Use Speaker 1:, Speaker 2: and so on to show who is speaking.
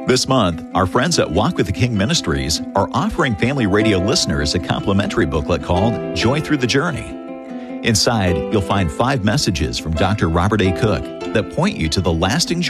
Speaker 1: This month, our friends at Walk with the King Ministries are offering Family Radio listeners a complimentary booklet called Joy Through the Journey. Inside, you'll find 5 messages from Dr. Robert A. Cook that point you to the lasting joy